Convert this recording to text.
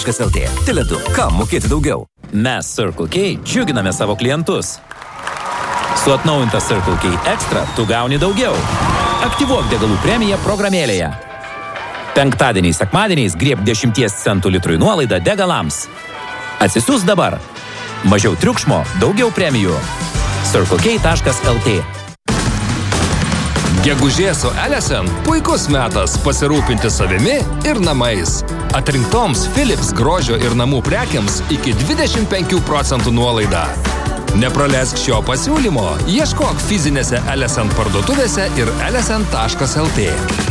Tele2. Tele2. Kam mokėti daugiau? Mes Circle K džiuginame savo klientus. Su atnaujinta Circle K Extra tu gauni daugiau. Aktyvuok degalų premiją programėlėje. Penktadieniais, sekmadieniais grieb 10 centų litrui nuolaidą degalams. Atsisiųs dabar. Mažiau triukšmo, daugiau premijų. CircleK.lt. Gegužės su Ellison puikus metas pasirūpinti savimi ir namais. Atrinktoms Philips grožio ir namų prekiams iki 25% nuolaida. Nepraleisk šio pasiūlymo, ieškok fizinėse Ellison parduotuvėse ir ellison.lt.